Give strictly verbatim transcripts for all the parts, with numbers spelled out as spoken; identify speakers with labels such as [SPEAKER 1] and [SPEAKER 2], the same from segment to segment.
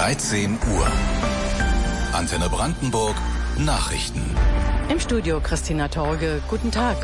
[SPEAKER 1] dreizehn Uhr. Antenne Brandenburg Nachrichten.
[SPEAKER 2] Im Studio Christina Torge. Guten Tag.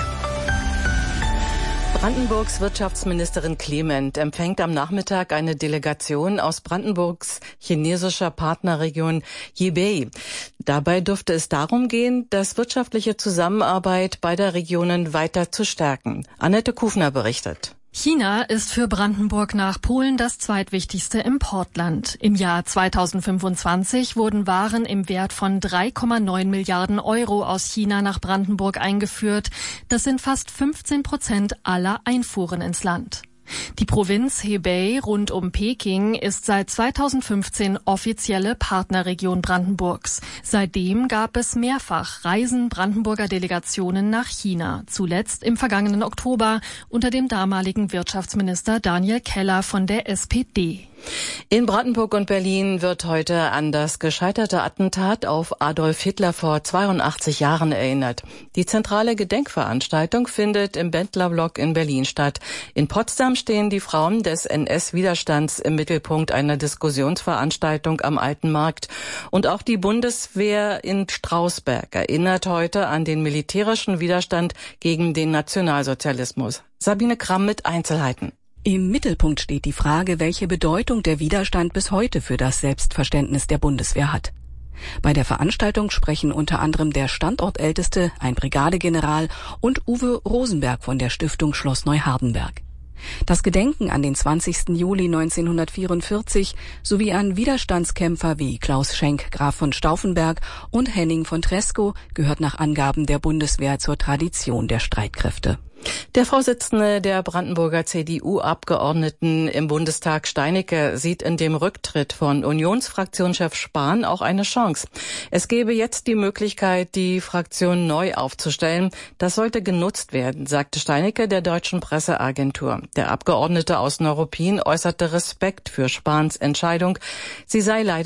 [SPEAKER 2] Brandenburgs Wirtschaftsministerin Clement empfängt am Nachmittag eine Delegation aus Brandenburgs chinesischer Partnerregion Hebei. Dabei dürfte es darum gehen, das wirtschaftliche Zusammenarbeit beider Regionen weiter zu stärken. Annette Kufner berichtet.
[SPEAKER 3] China ist für Brandenburg nach Polen das zweitwichtigste Importland. Im Jahr zweitausendfünfundzwanzig wurden Waren im Wert von drei Komma neun Milliarden Euro aus China nach Brandenburg eingeführt. Das sind fast fünfzehn Prozent aller Einfuhren ins Land. Die Provinz Hebei rund um Peking ist seit zweitausendfünfzehn offizielle Partnerregion Brandenburgs. Seitdem gab es mehrfach Reisen Brandenburger Delegationen nach China, zuletzt im vergangenen Oktober unter dem damaligen Wirtschaftsminister Daniel Keller von der S P D.
[SPEAKER 2] In Brandenburg und Berlin wird heute an das gescheiterte Attentat auf Adolf Hitler vor zweiundachtzig Jahren erinnert. Die zentrale Gedenkveranstaltung findet im Bendlerblock in Berlin statt. In Potsdam stehen die Frauen des N S-Widerstands im Mittelpunkt einer Diskussionsveranstaltung am Alten Markt. Und auch die Bundeswehr in Strausberg erinnert heute an den militärischen Widerstand gegen den Nationalsozialismus. Sabine Kramm mit Einzelheiten.
[SPEAKER 4] Im Mittelpunkt steht die Frage, welche Bedeutung der Widerstand bis heute für das Selbstverständnis der Bundeswehr hat. Bei der Veranstaltung sprechen unter anderem der Standortälteste, ein Brigadegeneral und Uwe Rosenberg von der Stiftung Schloss Neuhardenberg. Das Gedenken an den zwanzigsten Juli neunzehnhundertvierundvierzig sowie an Widerstandskämpfer wie Klaus Schenk, Graf von Stauffenberg und Henning von Tresckow gehört nach Angaben der Bundeswehr zur Tradition der Streitkräfte.
[SPEAKER 2] Der Vorsitzende der Brandenburger C D U-Abgeordneten im Bundestag, Steinecke, sieht in dem Rücktritt von Unionsfraktionschef Spahn auch eine Chance. Es gäbe jetzt die Möglichkeit, die Fraktion neu aufzustellen. Das sollte genutzt werden, sagte Steinecke der deutschen Presseagentur. Der Abgeordnete aus Neuruppin äußerte Respekt für Spahns Entscheidung. Sie sei leider